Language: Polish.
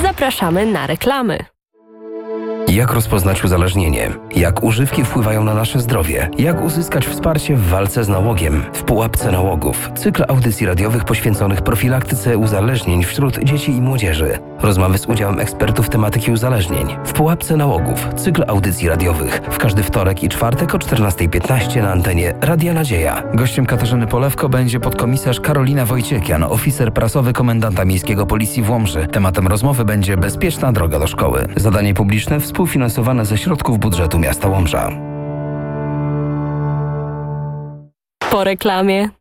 Zapraszamy na reklamy. Jak rozpoznać uzależnienie? Jak używki wpływają na nasze zdrowie? Jak uzyskać wsparcie w walce z nałogiem? W Pułapce Nałogów. Cykl audycji radiowych poświęconych profilaktyce uzależnień wśród dzieci i młodzieży. Rozmowy z udziałem ekspertów tematyki uzależnień. W Pułapce Nałogów. Cykl audycji radiowych. W każdy wtorek i czwartek o 14:15 na antenie Radia Nadzieja. Gościem Katarzyny Polewko będzie podkomisarz Karolina Wojciekian, oficer prasowy komendanta miejskiego Policji w Łomży. Tematem rozmowy będzie bezpieczna droga do szkoły. Zadanie publiczne współfinansowane ze środków budżetu miasta Łomża. Po reklamie.